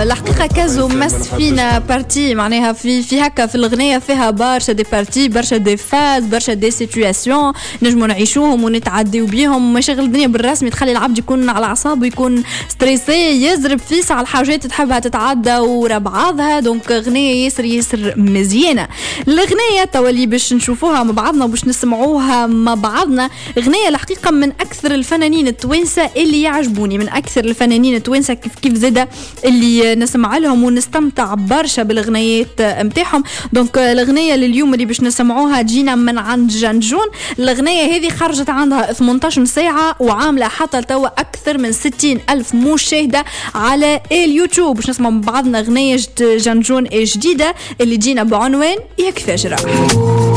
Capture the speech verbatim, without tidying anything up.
الحقيقة كازو مس فينا بارتي معناها في في هكا في الغنية فيها برشا دي بارتي برشا دي فاز برشا دي سيتوياسيون نجمو نعيشوهم ونتعديو بيهم. ما شغل الدنيا بالرسمي تخلي العبد يكون على أعصابه يكون ستريسي يزرب فيس على الحاجات تحبها تتعدى ورا بعضها. دونك غنية يسر يسر مزيانة. الغنية تولي باش نشوفوها مع بعضنا وباش نسمعوها مع بعضنا. غنية الحقيقة من أكثر الفنانين التوانسة اللي يعجبوني من أكثر الفنانين التوانسة كيف كيف زادة اللي نسمع لهم ونستمتع برشا بالغنيات متاعهم. دونك الغنية لليوم اللي باش نسمعوها جينا من عند جنجون. الغنية هذه خرجت عندها ثمانية عشر ساعة وعاملة حتى توا أكثر من ستين ألف مشاهدة على اليوتيوب. باش نسمع بعضنا غنية جنجون جديدة اللي جينا بعنوان يكفي جراح.